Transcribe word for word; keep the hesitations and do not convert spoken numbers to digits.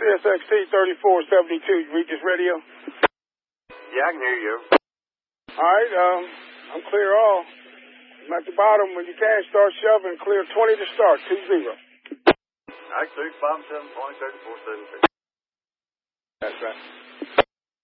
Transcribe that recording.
S X T thirty-four seventy-two, you read this radio? Yeah, I can hear you. All right, um, I'm clear all. I'm at the bottom. When you can, start shoving. Clear twenty to start, two zero. All right, six five seven twenty thirty-four seventy-two. That's right.